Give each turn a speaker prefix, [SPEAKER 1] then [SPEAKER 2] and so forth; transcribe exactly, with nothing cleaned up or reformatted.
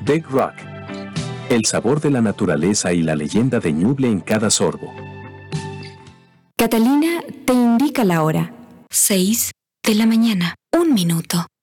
[SPEAKER 1] Big Rock. El sabor de la naturaleza y la leyenda de Ñuble en cada sorbo.
[SPEAKER 2] Catalina te indica la hora. Seis de la mañana. Un minuto.